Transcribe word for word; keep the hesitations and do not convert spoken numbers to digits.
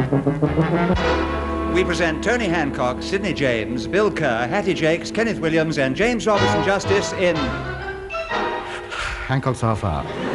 We present Tony Hancock, Sidney James, Bill Kerr, Hattie Jakes, Kenneth Williams and James Robertson Justice in Hancock's Half Hour.